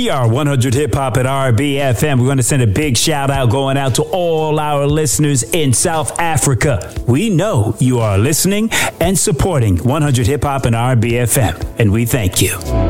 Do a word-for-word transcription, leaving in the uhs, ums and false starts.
We are one hundred Hip Hop at R B F M. We're going to send a big shout out going out to all our listeners in South Africa. We know you are listening and supporting one hundred Hip Hop and R B F M, and we thank you.